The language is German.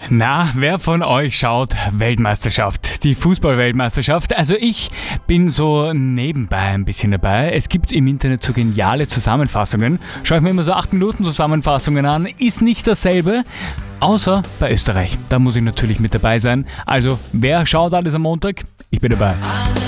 Na, wer von euch schaut Weltmeisterschaft, die Fußball-Weltmeisterschaft? Also ich bin so nebenbei ein bisschen dabei. Es gibt im Internet so geniale Zusammenfassungen. Schaue ich mir immer so 8 Minuten Zusammenfassungen an. Ist nicht dasselbe, außer bei Österreich. Da muss ich natürlich mit dabei sein. Also wer schaut alles am Montag? Ich bin dabei.